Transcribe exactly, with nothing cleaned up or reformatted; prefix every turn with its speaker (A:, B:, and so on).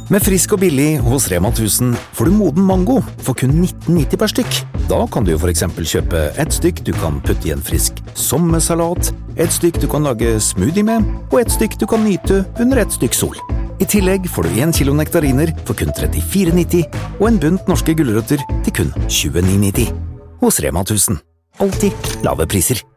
A: Med frisk og billig hos Rema tusen får du moden mango for kun nitten nitti per stykk. Da kan du jo for eksempel kjøpe et stykk du kan putte i en frisk sommersalat, et stykk du kan lage smoothie med, og et stykk du kan nyte under et stykk sol. I tillegg får du en kilo nektariner for kun trettifire nitti og en bunt norske gulrøtter til kun tjueni nitti. Hos Rema tusen. Alltid lave priser.